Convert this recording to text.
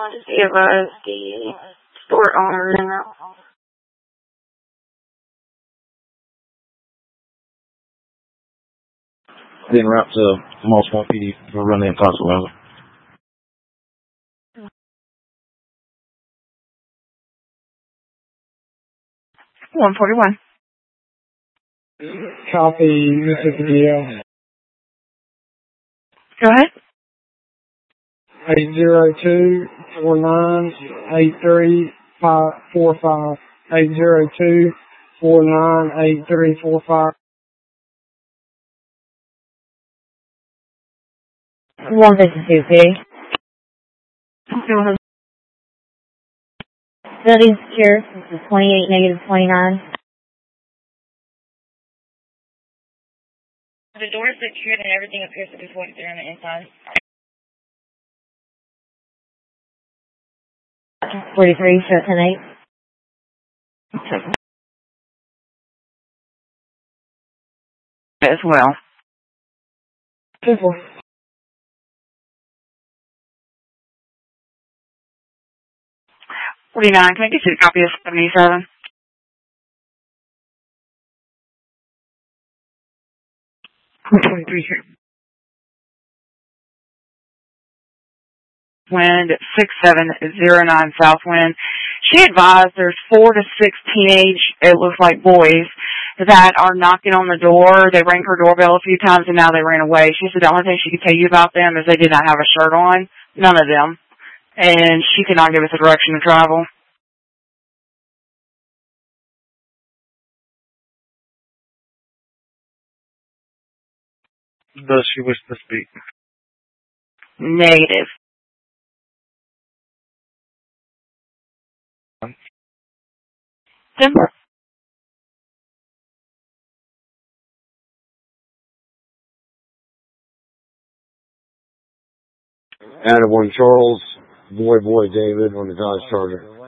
Give us the store owner and that. Then route to Moss PD for running in Possible. 141. Copy, Mississippi DL. Go ahead. 802-49-8345. 802-49-8345. 152, P. Go ahead. Building secure. This is 28-29. The door is secured and everything appears to be floating through on the inside. 43, show 10-8. As well. 2-4. 49, can I get you a copy of 77? Wind 6709 south wind. She advised there's 4 to 6 teenage, it looks like boys, that are knocking on the door. They rang her doorbell a few times and now they ran away. She said the only thing she could tell you about them is they did not have a shirt on. None of them. And she could not give us a direction to travel. Does she wish to speak? Negative. Tim? Adam 1 Charles, boy David on the Dodge Charger.